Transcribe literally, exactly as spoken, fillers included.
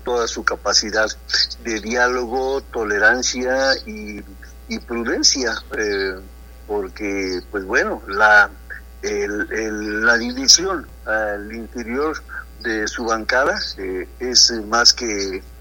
toda su capacidad de diálogo, tolerancia y, y prudencia, eh, porque, pues bueno, la, el, el, la división al interior de su bancada eh, es más que